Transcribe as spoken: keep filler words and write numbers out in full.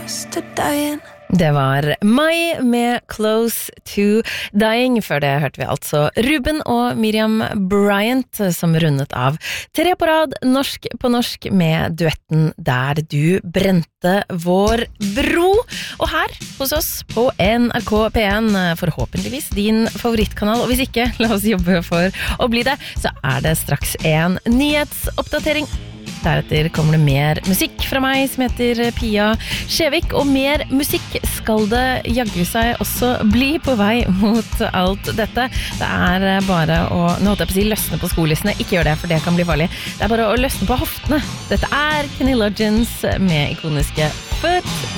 close to dying. Det var Mai med Close to Dying. Før det hørte vi altså Ruben og Miriam Bryant som rundet av tre på rad, norsk på norsk med duetten Der du brente vår bro. Og her hos oss på N R K P en, forhåpentligvis din favorittkanal, og hvis ikke, la oss jobbe for å bli det, så er det straks en nyhetsoppdatering. Deretter kommer det mer musikk fra meg som heter Pia Skjevik, og mer musikk skal det jaggu seg også bli på vei mot alt dette. Det er bare å, nå holdt jeg på å si løsne på skolissene, ikke gjør det, for det kan bli farlig. Det er bare å løsne på hoftene. Dette er Kenny Loggins med ikoniske Foot